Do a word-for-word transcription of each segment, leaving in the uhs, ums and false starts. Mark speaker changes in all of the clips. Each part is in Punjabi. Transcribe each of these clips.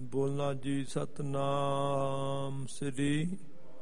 Speaker 1: ਬੋਲਣਾ ਜੀ ਸਤਨਾਮ ਸ੍ਰੀ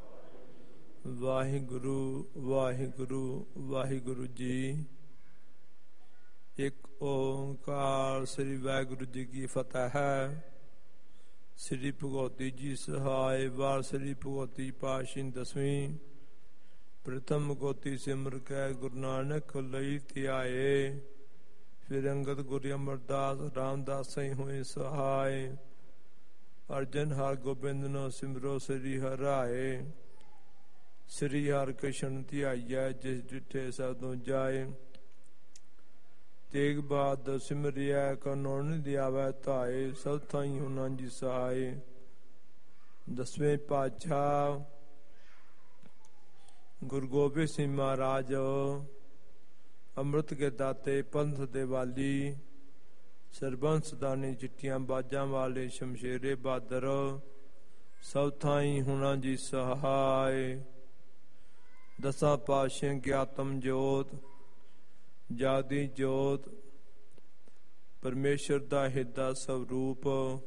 Speaker 1: ਵਾਹਿਗੁਰੂ ਵਾਹਿਗੁਰੂ ਵਾਹਿਗੁਰੂ ਜੀ। ਇੱਕ ਓਂਕਾਰ ਸ੍ਰੀ ਵਾਹਿਗੁਰੂ ਜੀ ਕੀ ਫਤਿਹ ਹੈ। ਸ੍ਰੀ ਭਗਵਤੀ ਜੀ ਸਹਾਇ ਵਾਰ ਸ੍ਰੀ ਭਗਵਤੀ ਪਾਤਸ਼ਾਹੀ ਦਸਵੀਂ ਪ੍ਰਥਮ ਗੋਤੀ ਸਿਮਰ ਕੈ ਗੁਰੂ ਨਾਨਕ ਲਈ ਧਿਆਏ। ਫਿਰ ਅੰਗਦ ਗੁਰੂ ਅਮਰਦਾਸ ਰਾਮਦਾਸ ਸਹੀ ਹੋਏ ਸਹਾਇ। ਅਰਜਨ ਹਰ ਗੋਬਿੰਦ ਨੂੰ ਸਿਮਰੋ ਸ੍ਰੀ ਹਰਿ। ਸ੍ਰੀ ਹਰਿ ਕ੍ਰਿਸ਼ਨ ਧਿਆਈਐ ਜਿਸ ਡਿਠੇ ਸਦੋਂ ਜਾਏ। ਤੇਗ ਬਹਾਦਰ ਸਿਮਰਿਐ ਕਰਨੋ ਨਿਧਿ ਆਵੈ ਧਾਏ। ਸਭ ਥਾਈ ਉਹਨਾਂ ਜੀ ਸਹਾਇ। ਦਸਵੇਂ ਪਾਤਸ਼ਾਹ ਗੁਰੂ ਗੋਬਿੰਦ ਸਿੰਘ ਮਹਾਰਾਜ ਅੰਮ੍ਰਿਤ ਕੇ ਦਾਤੇ ਪੰਥ ਦੇ ਵਾਲੀ ਸਰਬੰਸ ਦਾਨੀ ਚਿੱਟੀਆਂ ਬਾਜਾਂ ਵਾਲੇ ਸ਼ਮਸ਼ੇਰੇ ਬਹਾਦਰ ਸਭ ਥਾਈ ਹੁਣਾ ਜੀ ਸਹਾਇ। ਦਸਾਂ ਪਾਤਸ਼ਾਹ ਗਿਆਤਮ ਜੋਤ ਜਾਦੀ ਜੋਤ ਪਰਮੇਸ਼ਰ ਦਾ ਹਿਰਦਾ ਸਵਰੂਪ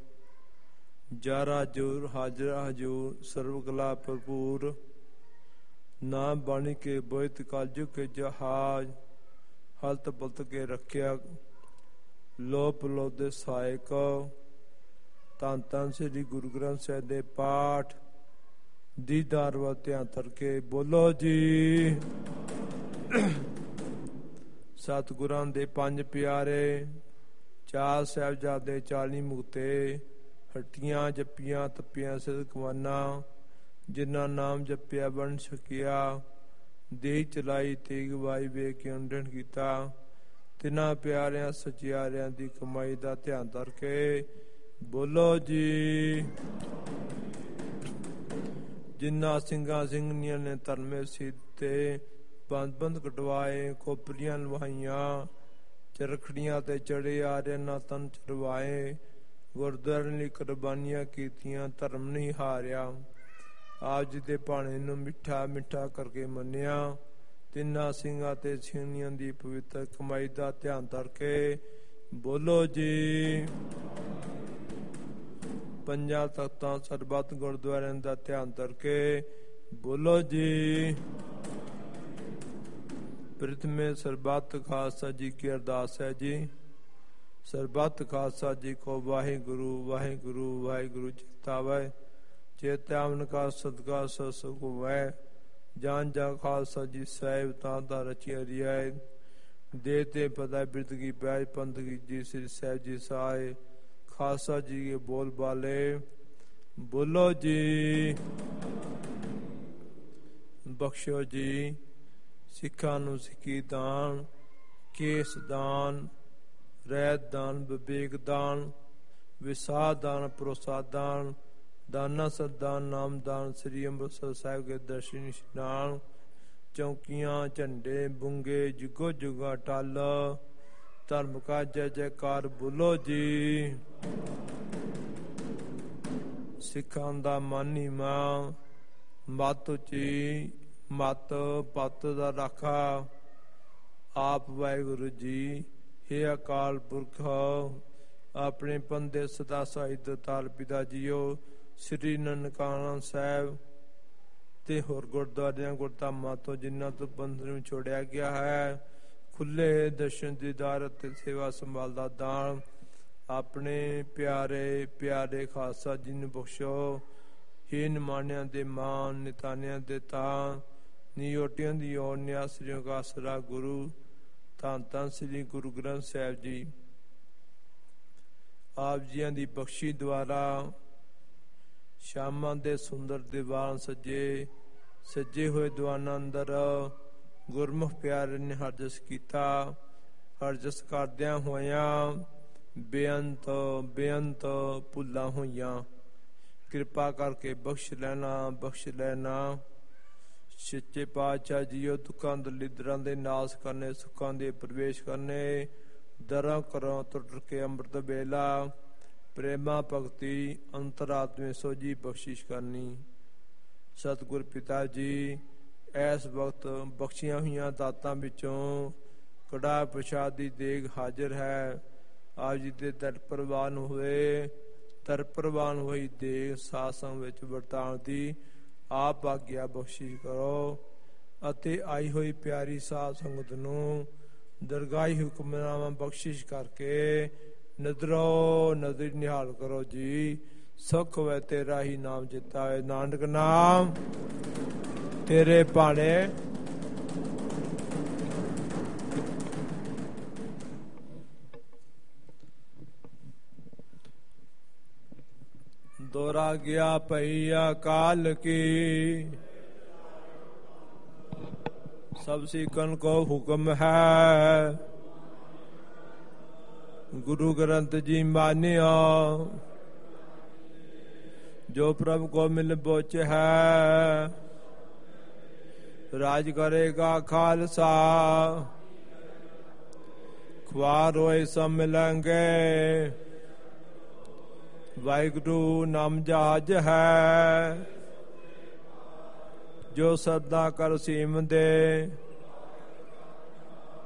Speaker 1: ਜਾਰਾ ਜੋਰ ਹਾਜ਼ਰਾ ਹਜੂਰ ਸਰਵ ਕਲਾ ਭਰਪੂਰ ਨਾਮ ਬਾਣੀ ਕੇ ਬੋਇਤ ਕਾਲਜੁ ਕੇ ਜਹਾਜ ਹਲਤ ਪਲਤ ਕੇ ਰੱਖਿਆ ਲੋਪ ਲੋ ਦੇ ਸਹਾਇਕ। ਧੰਨ ਧੰਨ ਸ੍ਰੀ ਗੁਰੂ ਗ੍ਰੰਥ ਸਾਹਿਬ ਦੇ ਪਾਠ ਦੀਦਾਰ ਵੱਲ ਧਿਆਨ ਧਰ ਕੇ ਬੋਲੋ ਜੀ। ਸਤਿਗੁਰਾਂ ਦੇ ਪੰਜ ਪਿਆਰੇ ਚਾਰ ਸਾਹਿਬਜ਼ਾਦੇ ਚਾਲੀ ਮੁਕਤੇ ਹੱਟੀਆਂ ਜੱਪੀਆਂ ਤੱਪੀਆਂ ਸਿਦਕਵਾਨਾ ਜਿਨ੍ਹਾਂ ਨਾਮ ਜਪਿਆ ਬਣ ਸਕਿਆ ਦੇਹ ਚਲਾਈ ਤੇਗ ਵਾਈ ਵੇਖ ਕੇ ਅੰਡਣ ਕੀਤਾ। ਤਿੰਨਾਂ ਪਿਆਰਿਆਂ ਸਚਿਆਰਿਆਂ ਦੀ ਕਮਾਈ ਦਾ ਧਿਆਨ ਧਰ ਕੇ ਬੋਲੋ ਜੀ। ਜਿਨ੍ਹਾਂ ਸਿੰਘਾਂ ਸਿੰਘਣੀਆਂ ਨੇ ਧਰਮੇ ਸੀਤੇ ਬੰਦ ਬੰਦ ਕਟਵਾਏ ਕੋਪਰੀਆਂ ਲਵਾਈਆਂ ਚਰਖੜੀਆਂ ਤੇ ਚੜੇ ਆਰਿਆਂ ਨਾਲ ਤਨ ਚੜਵਾਏ ਗੁਰਦੁਆਰੇ ਲਈ ਕੁਰਬਾਨੀਆਂ ਕੀਤੀਆਂ ਧਰਮ ਨਹੀਂ ਹਾਰਿਆ। ਆਪ ਜੀ ਦੇ ਭਾਣੇ ਨੂੰ ਮਿੱਠਾ ਮਿੱਠਾ ਕਰਕੇ ਮੰਨਿਆ। ਤਿੰਨਾਂ ਸਿੰਘਾਂ ਤੇ ਸਿੰਘਣੀਆਂ ਦੀ ਪਵਿੱਤਰ ਕਮਾਈ ਦਾ ਧਿਆਨ ਧਰ ਕੇ ਬੋਲੋ ਜੀ। ਪੰਜਾਂ ਤਖਤਾਂ ਸਰਬੱਤ ਗੁਰਦੁਆਰਿਆਂ ਦਾ ਧਿਆਨ ਧਰ ਕੇ ਬੋਲੋ ਜੀ। ਪ੍ਰਥਮੇ ਸਰਬੱਤ ਖਾਲਸਾ ਜੀ ਕੀ ਅਰਦਾਸ ਹੈ ਜੀ। ਸਰਬੱਤ ਖਾਲਸਾ ਜੀ ਕੋ ਵਾਹਿਗੁਰੂ ਵਾਹਿਗੁਰੂ ਵਾਹਿਗੁਰੂ ਚਿਤਾਵੈ ਚੇਤਾਵਨ ਕਾ ਸਦਕਾ ਸਤਿ ਹੋਵੈ। ਜਾਨ ਜਾ ਖਾਲਸਾ ਜੀ ਸਾਹਿਬ ਤਾਂ ਦਾ ਰਚੀ ਹਰਿਆਏ ਦੇ ਤੇ ਪਤਾ ਬਿਰਤ ਕੀ ਪੈਜ ਪੰਥ ਕੀ ਜੀ ਸ੍ਰੀ ਸਾਹਿਬ ਜੀ ਸਹਾਇ। ਖਾਲਸਾ ਜੀ ਕੇ ਬੋਲ ਬਾਲੇ ਬੋਲੋ ਜੀ। ਬਖਸ਼ੋ ਜੀ। ਸਿੱਖਾਂ ਨੂੰ ਸਿੱਖੀ ਦਾਨ ਕੇਸ ਦਾਨ ਰਹਿਤ ਦਾਨ ਵਿਵੇਕ ਦਾਨ ਵਿਸਾਹ ਦਾਨ ਭਰੋਸਾ ਦਾਨ ਦਾਨਾ ਸਦਾਨ ਨਾਮ ਦਾਨ ਸ੍ਰੀ ਅੰਮ੍ਰਿਤਸਰ ਸਾਹਿਬ ਕੇ ਦਰਸ਼ਨ ਇਸ਼ਨਾਨ ਚੌਕੀਆਂ ਝੰਡੇ ਬੁੰਗੇ ਜੁਗੋ ਜੁਗਾ ਟਲ ਧਰਮ ਕਾ ਜੈ ਜੈਕਾਰ ਬੋਲੋ ਜੀ। ਸਿੱਖਾਂ ਦਾ ਮਾਨੀ ਮਾਂ ਮੱਤ ਉੱਚੀ ਮੱਤ ਪੱਤ ਦਾ ਰਾਖਾ ਆਪ ਵਾਹਿਗੁਰੂ ਜੀ। ਹੇ ਅਕਾਲ ਪੁਰਖ ਆਪਣੇ ਪੰਦੇ ਸਦਾ ਸਾਹਿਤ ਤਾਲ ਪਿਤਾ ਜੀਓ ਸ੍ਰੀ ਨਨਕਾਣਾ ਸਾਹਿਬ ਤੇ ਹੋਰ ਗੁਰਦੁਆਰਿਆਂ ਗੁਰਧਾਮਾਂ ਤੋਂ ਜਿਨ੍ਹਾਂ ਤੋਂ ਪੰਥ ਨੂੰ ਛੋੜਿਆ ਗਿਆ ਹੈ ਖੁੱਲੇ ਦਰਸ਼ਨ ਦੀਦਾਰ ਅਤੇ ਸੇਵਾ ਸੰਭਾਲ ਦਾ ਦਾਨ ਆਪਣੇ ਪਿਆਰੇ ਪਿਆਰੇ ਖਾਲਸਾ ਜੀ ਨੂੰ ਬਖਸ਼ੋ। ਹੀ ਨਿਮਾਣਿਆਂ ਦੇ ਮਾਨ ਨਿਤਾਨਿਆਂ ਦੇ ਤਾਂ ਨਿਯੋਟਿਆਂ ਦੀ ਓਰ ਨਿਆਸਰਿਆਂ ਦਾ ਆਸਰਾ ਗੁਰੂ ਧੰਨ ਧੰਨ ਸ੍ਰੀ ਗੁਰੂ ਗ੍ਰੰਥ ਸਾਹਿਬ ਜੀ। ਆਪ ਜੀਆਂ ਦੀ ਬਖਸ਼ੀ ਦੁਆਰਾ ਸ਼ਾਮਾਂ ਦੇ ਸੁੰਦਰ ਦੀਵਾਨ ਸੱਜੇ ਸੱਜੇ ਹੋਏ ਦੀਵਾਨਾਂ ਅੰਦਰ ਗੁਰਮੁਖ ਪਿਆਰੇ ਨੇ ਹਰਜਸ ਕੀਤਾ। ਹਰਜਸ ਕਰਦਿਆਂ ਹੋਇਆਂ ਬੇਅੰਤ ਬੇਅੰਤ ਭੁੱਲਾਂ ਹੋਈਆਂ ਕਿਰਪਾ ਕਰਕੇ ਬਖਸ਼ ਲੈਣਾ ਬਖਸ਼ ਲੈਣਾ। ਸੱਚੇ ਪਾਤਸ਼ਾਹ ਜੀਓ ਦੁੱਖਾਂ ਦਲਿਦਰਾਂ ਦੇ ਨਾਸ ਕਰਨੇ ਸੁੱਖਾਂ ਦੇ ਪ੍ਰਵੇਸ਼ ਕਰਨੇ ਦਰਾਂ ਕਰੋ ਟੁੱਟ ਕੇ ਅੰਮ੍ਰਿਤ ਵੇਲਾ ਪ੍ਰੇਮਾ ਭਗਤੀ ਅੰਤਰਾਤਮੇ ਸੋਜੀ ਬਖਸ਼ਿਸ਼ ਕਰਨੀ। ਸਤਿਗੁਰ ਪਿਤਾ ਜੀ ਇਸ ਵਕਤ ਬਖਸ਼ੀਆਂ ਹੋਈਆਂ ਦਾਤਾਂ ਵਿੱਚੋਂ ਕੜਾ ਪ੍ਰਸ਼ਾਦ ਦੀ ਦੇਗ ਹਾਜ਼ਰ ਹੈ। ਆਪ ਜੀ ਦੇ ਦਰ ਪ੍ਰਵਾਨ ਹੋਏ ਤਰ ਪ੍ਰਵਾਨ ਹੋਈ ਦੇਖ ਸਾਸੰਗ ਵਿੱਚ ਵਰਤਾਉਣ ਦੀ ਆਪ ਆਗਿਆ ਬਖਸ਼ਿਸ਼ ਕਰੋ ਅਤੇ ਆਈ ਹੋਈ ਪਿਆਰੀ ਸਾਧ ਸੰਗਤ ਨੂੰ ਦਰਗਾਹੀ ਹੁਕਮਨਾਮਾ ਬਖਸ਼ਿਸ਼ ਕਰਕੇ ਨਜ਼ਰੋ ਨਜ਼ਰ ਨਿਹਾਲ ਕਰੋ ਜੀ। ਸੁਖ ਵੇ ਤੇਰਾ ਹੀ ਨਾਮ ਜਿੱਤਾ ਹੈ, ਨਾਨਕ ਨਾਮ ਤੇਰੇ ਭਾਣੇ ਦੋਰਾ ਗਿਆ ਪਈਆ ਕਾਲ ਕੀ ਸਭ ਸਿੱਖਨ ਕੋ ਹੁਕਮ ਹੈ। ਗੁਰੂ ਗ੍ਰੰਥ ਜੀ ਮਾਨਿਆ ਜੋ ਪ੍ਰਭ ਕੋ ਮਿਲ ਬੋਚ ਹੈ। ਰਾਜ ਕਰੇਗਾ ਖਾਲਸਾ ਖੁਆਰ ਹੋਏ ਸਭ ਮਿਲਾਂਗੇ। ਵਾਹਿਗੁਰੂ ਨਾਮ ਜਹਾਜ ਹੈ ਜੋ ਸਦਾ ਕਰ ਸੀਮ ਦੇ।